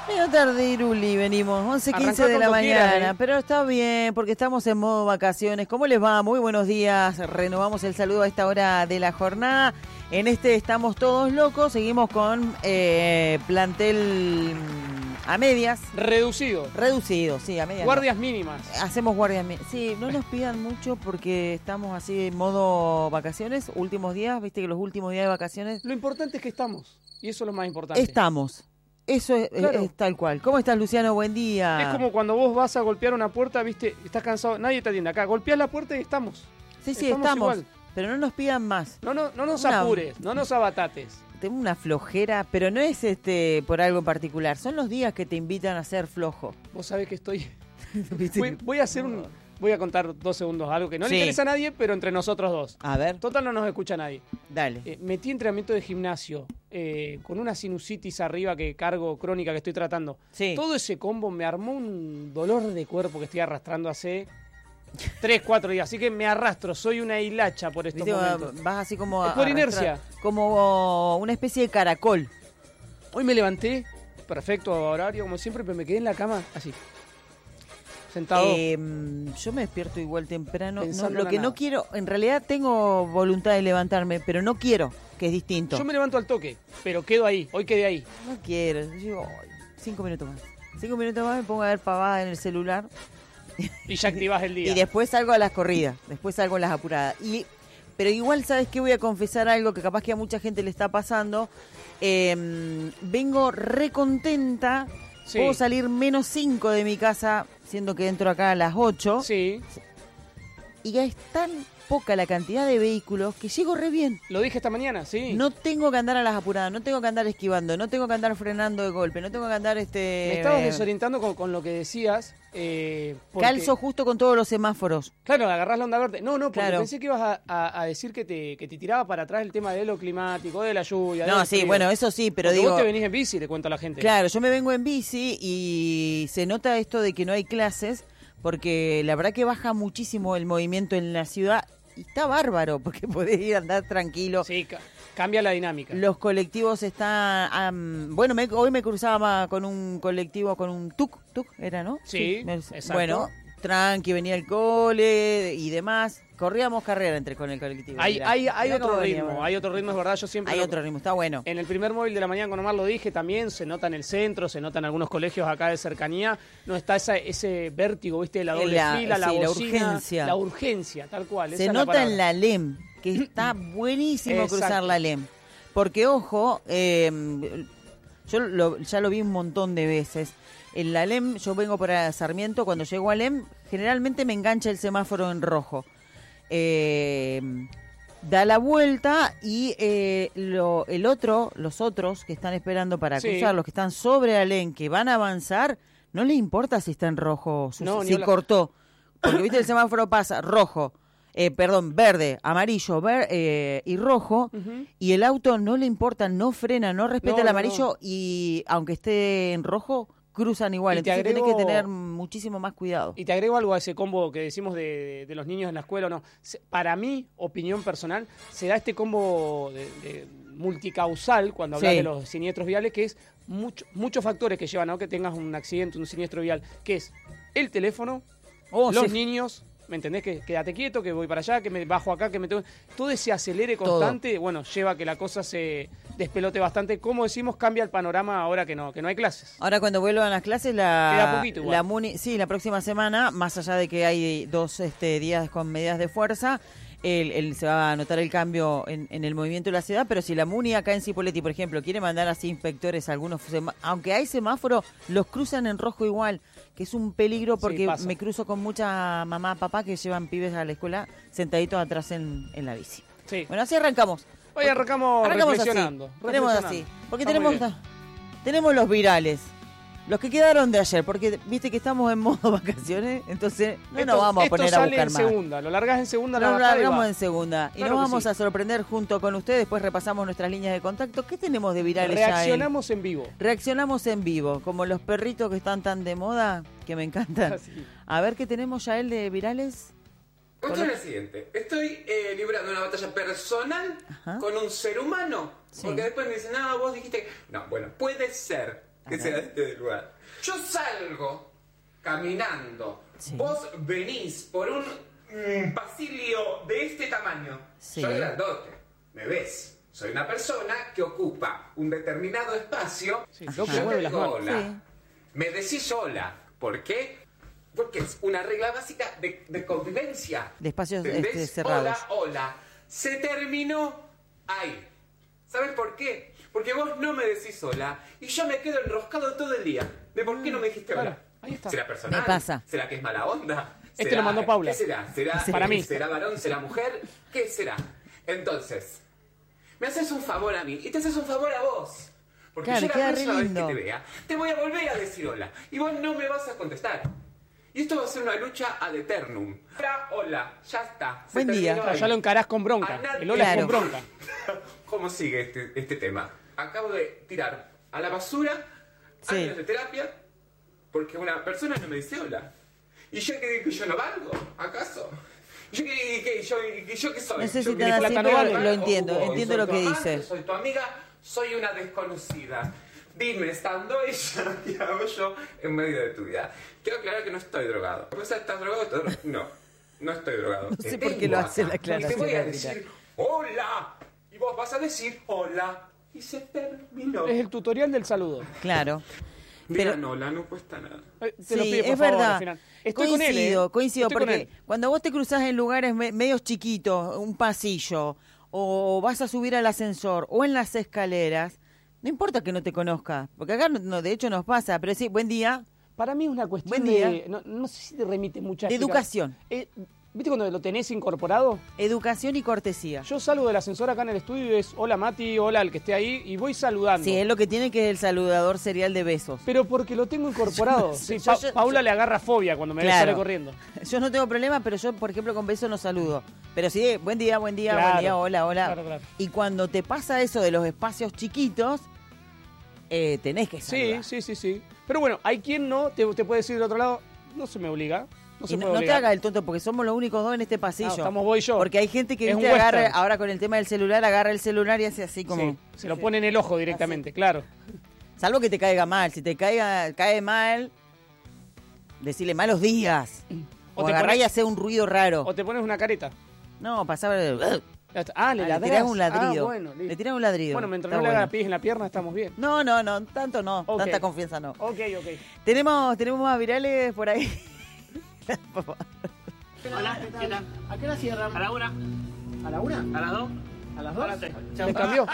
Medio tarde, Iruli, venimos, 11:15 Arrancá de la cuando mañana, quieras, pero está bien, porque estamos en modo vacaciones. ¿Cómo les va? Muy buenos días, renovamos el saludo a esta hora de la jornada. En este estamos todos locos, seguimos con plantel a medias. Reducido, sí, a medias. Guardias no. mínimas. Hacemos guardias mínimas. Sí, no nos pidan mucho porque estamos así en modo vacaciones, últimos días, viste que los últimos días de vacaciones. Lo importante es que estamos, y eso es lo más importante. Estamos. Eso es, Claro. es tal cual. ¿Cómo estás, Luciano? Buen día. Es como cuando vos vas a golpear una puerta, viste, estás cansado, nadie te atiende acá. Golpeás la puerta y estamos. Sí, estamos igual. pero no nos pidan más. No nos Una- apures, no nos abatates. Tengo una flojera, pero no es por algo en particular. Son los días que te invitan a ser flojo. Vos sabés que estoy... ¿Viste? Voy a contar 2 segundos, algo que no Sí. le interesa a nadie, pero entre nosotros dos. A ver, Total no nos escucha nadie. dale. Metí entrenamiento de gimnasio con una sinusitis arriba que cargo crónica que estoy tratando. Sí. Todo ese combo me armó un dolor de cuerpo que estoy arrastrando hace 3, 4 días. Así que me arrastro, soy una hilacha por estos ¿Viste? momentos. Vas así como... Es por arrastrar- inercia. Como una especie de caracol. Hoy me levanté, perfecto horario como siempre, pero me quedé en la cama así. Sentado. Yo me despierto igual temprano. Pensando Lo en la que no nada. quiero, en realidad tengo voluntad de levantarme, pero no quiero, que es distinto. Yo me levanto al toque, pero quedo ahí, hoy quedé ahí. No quiero. Yo digo, 5 minutos más. 5 minutos más me pongo a ver pavadas en el celular. Y ya activás el día. Y después salgo a las corridas, después salgo a las apuradas. Pero igual, ¿sabes qué? Voy a confesar algo que capaz que a mucha gente le está pasando. Vengo recontenta. Sí. Puedo salir menos 5 de mi casa, siendo que entro acá a las 8. Sí, Y ya es tan poca la cantidad de vehículos que llego re bien. lo dije esta mañana, sí. No tengo que andar a las apuradas, no tengo que andar esquivando, no tengo que andar frenando de golpe, no tengo que andar Me estabas desorientando con lo que decías. Porque- calzo justo con todos los semáforos. Claro, agarrás la onda verde. No, porque Claro. pensé que ibas a decir que te tiraba para atrás el tema de lo climático, de la lluvia. No, del sí, frío. bueno, eso sí, pero Porque digo... vos te venís en bici, le cuento a la gente. Claro, yo me vengo en bici y se nota esto de que no hay clases, porque la verdad que baja muchísimo el movimiento en la ciudad y está bárbaro, porque podés ir a andar tranquilo. Sí, cambia la dinámica. Los colectivos están... bueno, hoy me cruzaba con un colectivo, con un tuk, era, ¿no? Sí, exacto. Bueno, tranqui, venía el cole y demás. Corríamos carrera con el colectivo. Hay Mirá otro cómo ritmo, veníamos. hay otro ritmo, es verdad. Yo siempre Hay lo- otro ritmo, está bueno. En el primer móvil de la mañana con Omar lo dije también, se nota en el centro, se nota en algunos colegios acá de cercanía, no está ese vértigo, viste, de la doble fila, la sí, la bocina, urgencia. la urgencia, tal cual. esa Se es la nota palabra. en la LEM, que está buenísimo Exacto. cruzar la LEM. Porque, ojo, ya lo vi un montón de veces. En la LEM, yo vengo para Sarmiento, cuando llego a LEM, generalmente me engancha el semáforo en rojo. Da la vuelta y los otros que están esperando para Sí. cruzar, los que están sobre la LEM, que van a avanzar, no les importa si está en rojo, No, ni si hablar. cortó. Porque, viste, el semáforo pasa rojo, verde, amarillo y rojo, Ujú. y el auto no le importa, no frena, no respeta No, el no, amarillo no. y aunque esté en rojo, cruzan igual. Y te Entonces tenés agrego- que tener muchísimo más cuidado. Y te agrego algo a ese combo que decimos de los niños en la escuela o no. Para mi opinión personal, se da este combo de multicausal cuando hablas Sí. de los siniestros viales, que es muchos factores que llevan a que tengas un accidente, un siniestro vial, que es el teléfono, los Sí. niños, ¿me entendés? Que quédate quieto, que voy para allá, que me bajo acá, que me tengo... Todo ese acelere Todo. constante, bueno, lleva a que la cosa se despelote bastante. Como decimos, cambia el panorama ahora que no hay clases. Ahora cuando vuelvan las clases, Queda poquito igual. la MUNI, sí, la próxima semana, más allá de que hay 2 días con medidas de fuerza, se va a notar el cambio en el movimiento de la ciudad, pero si la MUNI acá en Cipolletti, por ejemplo, quiere mandar así inspectores a algunos, aunque hay semáforo, los cruzan en rojo igual, que es un peligro porque pasa. me cruzo con mucha mamá, papá que llevan pibes a la escuela sentaditos atrás en la bici. Sí. Bueno, así arrancamos. Hoy arrancamos reflexionando. Así. Tenemos así. reflexionando. Porque Está muy tenemos los virales. Los que quedaron de ayer, porque viste que estamos en modo vacaciones, entonces no nos vamos a poner a Esto sale buscar en más. segunda, lo largas en segunda, Lo la bajada y largamos va. en segunda y Claro nos que vamos sí. a sorprender junto con ustedes. Después repasamos nuestras líneas de contacto. ¿Qué tenemos de virales ya? Reaccionamos en vivo. Reaccionamos en vivo, como los perritos que están tan de moda, que me encantan. Así. A ver qué tenemos ya de virales. Cuestión es el siguiente, estoy librando una batalla personal Ajá. con un ser humano, Sí. porque después me dicen, no, vos dijiste, no, bueno, puede ser, que sea de este lugar. Yo salgo caminando. Sí. Vos venís por un pasillo de este tamaño. Sí. Soy grandote. ¿Me ves? Soy una persona que ocupa un determinado espacio. Sí, Yo loco, mueve te las digo manos. hola. Sí. Me decís hola. ¿Por qué? Porque es una regla básica de convivencia. De espacios ¿Entendés? cerrados. Hola, hola. Se terminó ahí. ¿Sabes por qué? Porque vos no me decís hola y yo me quedo enroscado todo el día. ¿De por qué no me dijiste hola? Claro, ahí está. ¿Será personal? Me pasa. ¿Será que es mala onda? Este ¿Será- lo mandó Paula. ¿Qué será? ¿Será Para mí. ¿Será varón? ¿Será mujer? ¿Qué será? Entonces, me haces un favor a mí y te haces un favor a vos. Porque Claro, yo queda la re próxima vez que lindo. te vea, te voy a volver a decir hola. Y vos no me vas a contestar. Y esto va a ser una lucha ad eternum. Hola, hola, ya está. Se Buen día. terminó ahí. Ya lo encarás con bronca. A nadie- El hola es con Claro. bronca. ¿Cómo sigue este tema? Acabo de tirar a la basura Sí. años de terapia porque una persona no me dice hola. ¿Y yo qué digo? ¿Yo no valgo? ¿Acaso? ¿Yo qué soy? No sé Yo si que- tan así, plátano pero vale. lo entiendo. Soy Entiendo lo tu que amante, dice. Soy tu amiga, soy una desconocida. Dime, estando ella, ¿qué hago yo en medio de tu vida? Quiero aclarar que no estoy drogado. ¿Vos estás drogado? No, no estoy drogado. No sé Te por qué tengo lo hace acá. la aclaración Y te voy a al decir final. hola. Y vos vas a decir hola. Y se terminó. Es el tutorial del saludo. Claro. Digan Pero hola, no cuesta nada. Te lo sí, pido, por es favor, verdad. al final. Estoy con él, Coincido, Estoy con porque él. cuando vos te cruzás en lugares medios chiquitos, un pasillo, o vas a subir al ascensor, o en las escaleras, no importa que no te conozca, porque acá de hecho nos pasa, pero sí, buen día, Para mí es una cuestión Buen día. de... No sé si te remite mucha de educación, ¿Viste cuando lo tenés incorporado? educación y cortesía. Yo salgo del ascensor acá en el estudio y es hola Mati, hola al que esté ahí, y voy saludando. Sí, es lo que tiene que es el saludador serial de besos. Pero porque lo tengo incorporado. Sí, Yo- Paula le agarra fobia cuando me ve Claro. sale corriendo. Yo no tengo problema, pero yo, por ejemplo, con besos no saludo. Pero sí, buen día, Claro. hola, hola. Claro. Y cuando te pasa eso de los espacios chiquitos, tenés que saludar. Sí. Pero bueno, hay quien no te puede decir del otro lado, no se me obliga. No se Y puede no te obligar. hagas el tonto porque somos los únicos dos en este pasillo. No, estamos vos y yo. Porque hay gente que Es un viste agarra, western. ahora con el tema del celular, agarra el celular y hace así como. Sí, se lo pone en el ojo directamente, claro. Salvo que te caiga mal. Si te cae mal, decirle malos días. O O te agarrá pones- y hace un ruido raro. O te pones una careta. No, pasaba. Ya está. Ah, le Le ladrás. tirás un ladrido. Ah, bueno, listo. Le tirás un ladrido. Bueno, mientras Está no le haga bueno. pies en la pierna, estamos bien. No, tanto no. Ok. Tanta confianza no. Ok. Tenemos más virales por ahí. Hola, ¿qué tal? ¿A qué hora cierran? ¿A la 1? ¿A la 1? ¿A las 2? ¿A las 2? ¿Le cambió?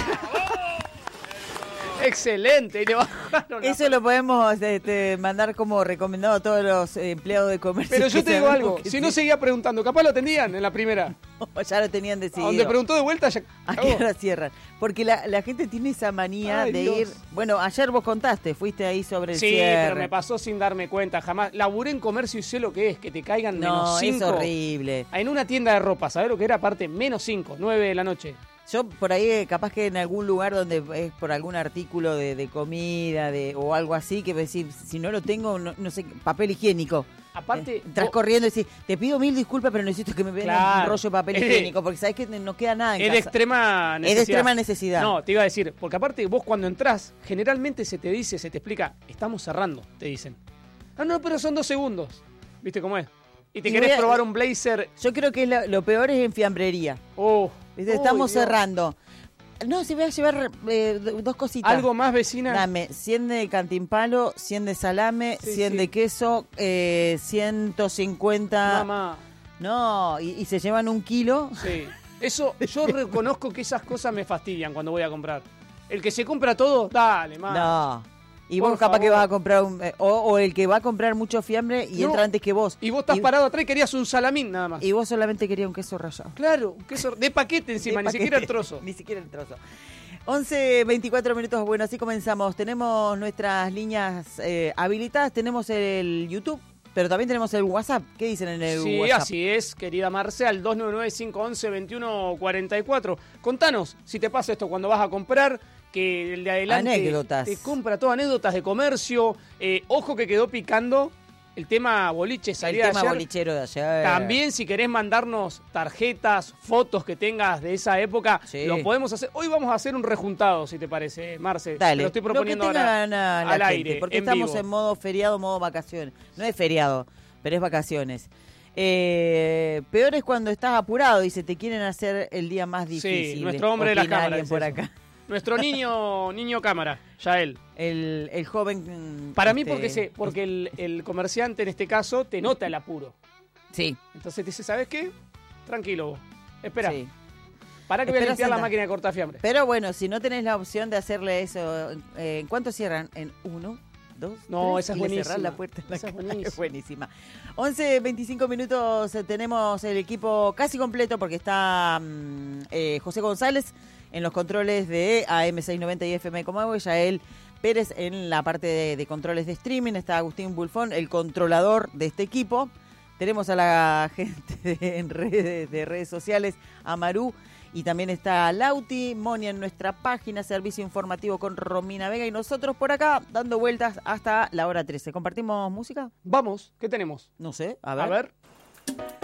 Excelente. Y le bajaron la- Eso lo podemos mandar como recomendado a todos los empleados de comercio. Pero yo que te digo sabemos algo. que Si sí. no seguía preguntando, capaz lo atendían en la primera. Ya lo tenían A decidido. donde preguntó de vuelta, ya ¿A cagó. qué hora cierran? Porque la gente tiene esa manía Ay, de Dios. ir... Bueno, ayer vos contaste, fuiste ahí sobre el Sí, cierre. pero me pasó sin darme cuenta. Jamás. Laburé en comercio y sé lo que es, que te caigan No, menos 5. es horrible. En una tienda de ropa, ¿sabés lo que era? Aparte, menos 5, 9 de la noche. Yo por ahí, capaz que en algún lugar donde es por algún artículo de comida o algo así, que decir, si no lo tengo, no sé, papel higiénico. Aparte, Estás vos- corriendo y decís, te pido 1000 disculpas, pero necesito que me venga Claro. un rollo de papel Es de- higiénico, porque sabés que no queda nada en es de casa. extrema necesidad. Es de extrema necesidad. No, te iba a decir, porque aparte vos cuando entrás, generalmente se te dice, se te explica, estamos cerrando, te dicen. Ah, no, pero son 2 segundos. ¿Viste cómo es? Y te Y querés voy a- probar un blazer. Yo creo que lo peor es en fiambrería. Oh, ¿Viste? uy, Estamos Dios. cerrando. No, si voy a llevar 2 cositas. Algo más, vecina. Dame 100 de cantimpalo, 100 de salame, Sí, 100 sí. de queso, 150... Mamá. No, y se llevan 1 kilo. Sí. Eso, yo reconozco que esas cosas me fastidian cuando voy a comprar. El que se compra todo, dale, más. No. Y Por vos capaz que favor. vas a comprar o el que va a comprar mucho fiambre y No. entra antes que vos. Y vos estás parado atrás y querías un salamín nada más. Y vos solamente querías un queso rallado. Claro, un queso de paquete encima, De ni siquiera el paquete. trozo. Ni siquiera el trozo. 11:24 minutos. Bueno, así comenzamos. Tenemos nuestras líneas habilitadas. Tenemos el YouTube, pero también tenemos el WhatsApp. ¿Qué dicen en el Sí, WhatsApp? así es, querida Marce, al 299-511-2144. Contanos si te pasa esto cuando vas a comprar, que el de adelante Anécdotas. te compra todo, anécdotas de comercio. Ojo que quedó picando el tema boliche, El salida de tema ayer. bolichero de ayer. También si querés mandarnos tarjetas, fotos que tengas de esa época, Sí. lo podemos hacer. Hoy vamos a hacer un rejuntado, si te parece, Marce. Dale, Te lo estoy proponiendo lo que tenga ahora ganas la al gente, aire, porque en estamos vivo. en modo feriado, modo vacaciones. No es feriado, pero es vacaciones. Peor es cuando estás apurado y se te quieren hacer el día más difícil. Sí, nuestro hombre de la Opina cámara. alguien es por eso. acá. Nuestro niño cámara, Yael. El joven... Para mí porque el comerciante en este caso te nota el apuro. Sí, Entonces te dice, ¿sabes qué? Tranquilo vos. Espera. sí. Para que voy a Espera, limpiar la senta. máquina de cortafiambre. Pero bueno, si no tenés la opción de hacerle eso, ¿en cuánto cierran? ¿En 1, 2, No, 3? esa es Y le buenísima. cerrás la puerta en la Esa es cara. buenísima. Es buenísima. 11, 25 minutos, tenemos el equipo casi completo porque está José González en los controles de AM690 y FM Comahue, Yael Pérez en la parte de controles de streaming, está Agustín Bulfón, el controlador de este equipo. Tenemos a la gente en redes sociales, a Maru, y también está Lauti, Monia en nuestra página, servicio informativo con Romina Vega, y nosotros por acá dando vueltas hasta la hora 13. ¿Compartimos música? Vamos, ¿qué tenemos? No sé, A ver.